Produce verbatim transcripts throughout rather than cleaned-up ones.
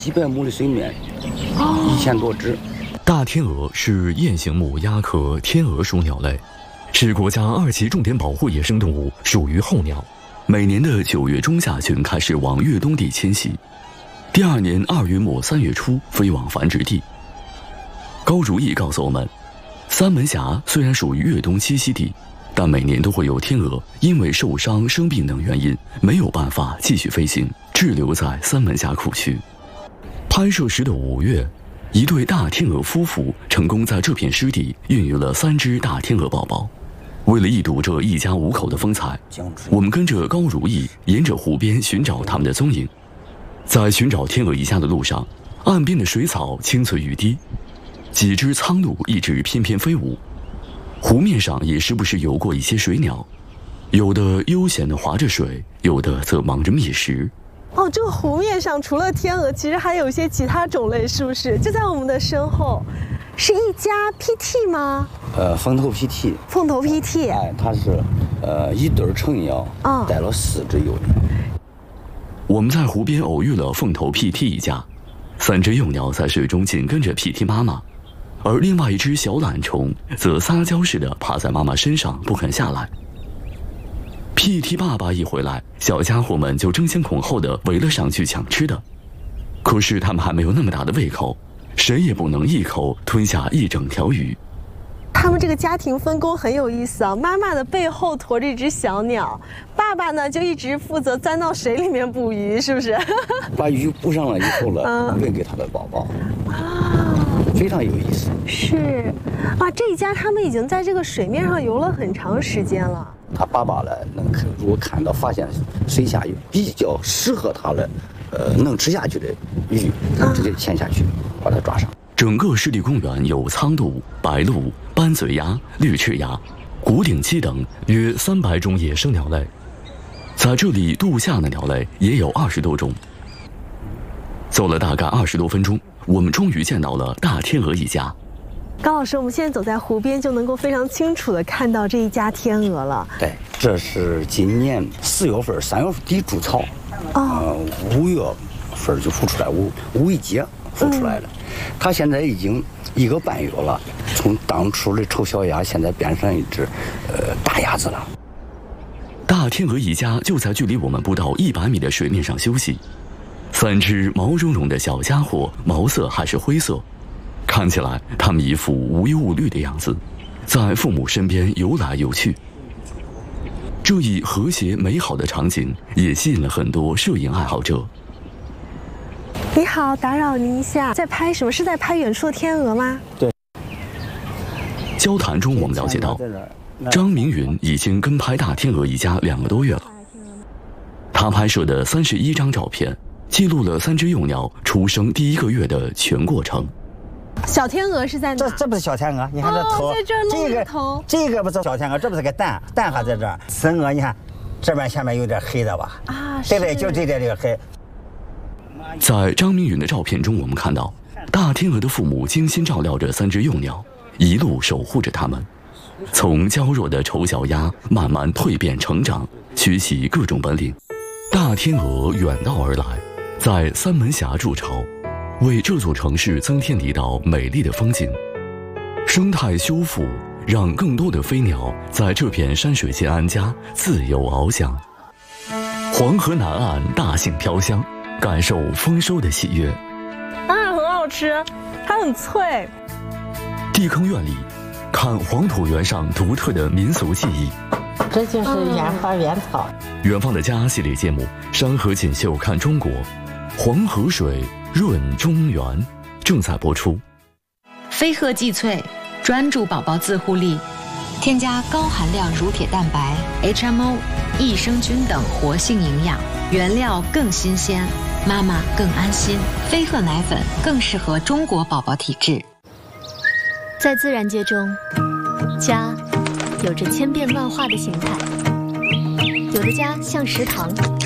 几百亩的水面，一千多只。 大天鹅是雁形目鸦科天鹅属鸟类，是国家二级重点保护野生动物，属于候鸟。每年的九月中下旬开始往越冬地迁徙，第二年二月末三月初飞往繁殖地。高如意告诉我们，三门峡虽然属于越冬栖息地，但每年都会有天鹅因为受伤、生病等原因没有办法继续飞行，滞留在三门峡库区。拍摄时的五月，一对大天鹅夫妇成功在这片湿地孕育了三只大天鹅宝宝。为了一睹这一家五口的风采，我们跟着高如意沿着湖边寻找他们的踪影。在寻找天鹅一家的路上，岸边的水草青翠欲滴，几只苍鹭一直翩翩飞舞，湖面上也时不时游过一些水鸟，有的悠闲地划着水，有的则忙着觅食。 哦，这个湖面上除了天鹅，其实还有一些其他种类，是不是？就在我们的身后，是一家 P T 吗？ 呃，凤头 P T。 凤头 P T。 哎，它是呃一对成鸟， 哦， 带了四只幼鸟。 我们在湖边偶遇了凤头 P T 一家，三只幼鸟在水中紧跟着 P T 妈妈，而另外一只小懒虫则撒娇似的趴在妈妈身上不肯下来。P T 爸爸一回来，小家伙们就争先恐后的围了上去抢吃的。可是他们还没有那么大的胃口，谁也不能一口吞下一整条鱼。 他们这个家庭分工很有意思啊，妈妈的背后驮着一只小鸟，爸爸呢就一直负责钻到水里面捕鱼，是不是？ 把鱼捕上了以后了，喂给他的宝宝。啊，非常有意思。 是，啊，这一家他们已经在这个水面上游了很长时间了。 他爸爸呢，能看如果看到发现水下有比较适合他的，呃，能吃下去的鱼，直接潜下去把它抓上。 整个湿地公园有苍鹭、白鹭、斑嘴鸦、绿翅鸦、古顶鸡等约三百种野生鸟类，在这里度假的鸟类也有二十多种。走了大概二十多分钟，我们终于见到了大天鹅一家。 高老师，我们现在走在湖边，就能够非常清楚地看到这一家天鹅了。 对，这是今年四月份、三月底筑巢，哦，呃，五月份就孵出来，五五一节孵出来了。嗯，它现在已经一个半月了，从当初的丑小鸭，现在变成一只呃大鸭子了。 大天鹅一家就在距离我们不到一百米的水面上休息。三只毛茸茸的小家伙，毛色还是灰色。看起来他们一副无忧无虑的样子，在父母身边游来游去。这一和谐美好的场景也吸引了很多摄影爱好者。 你好，打扰您一下，在拍什么？是在拍远处的天鹅吗？ 对。 交谈中我们了解到，张明云已经跟拍大天鹅一家两个多月了。他拍摄的三十一张照片，记录了三只幼鸟出生第一个月的全过程。 小天鹅是在哪？ 这这不是小天鹅，你看这头， 哦，在这儿露这个头， 这个不是小天鹅，这不是个蛋，蛋还在这儿。雌鹅，你看这边下面有点黑的吧？ 啊， 对对，就这点这个黑。 在张明云的照片中，我们看到大天鹅的父母精心照料着三只幼鸟，一路守护着它们，从娇弱的丑小鸭慢慢蜕变成长，学习各种本领。大天鹅远道而来，在三门峡筑巢，为这座城市增添了一道美丽的风景。生态修复让更多的飞鸟在这片山水间安家，自由翱翔。黄河南岸大杏飘香，感受丰收的喜悦。 啊，很好吃，它很脆。 地坑院里，看黄土原上独特的民俗技艺。 这就是烟花辕草。 远方的家系列节目《山河锦绣看中国》，黄河水润中原正在播出。 飞鹤济萃，专注宝宝自护力，添加高含量乳铁蛋白、H M O、益生菌等活性营养，原料更新鲜，妈妈更安心。飞鹤奶粉更适合中国宝宝体质。 在自然界中，家有着千变万化的形态，有的家像食堂，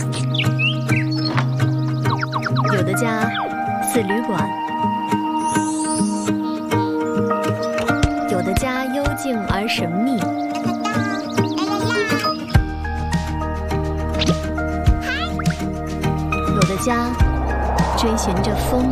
有的家似旅馆，有的家幽静而神秘，有的家追寻着风